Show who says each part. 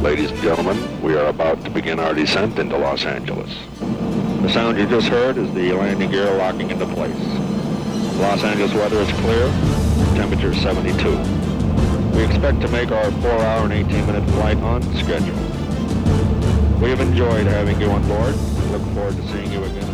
Speaker 1: Ladies and gentlemen, we are about to begin our descent into Los Angeles. The sound you just heard is the landing gear locking into place. Los Angeles weather is clear, temperature is 72. We expect to make our 4-hour and 18-minute flight on schedule. We have enjoyed having you on board. Look forward to seeing you again.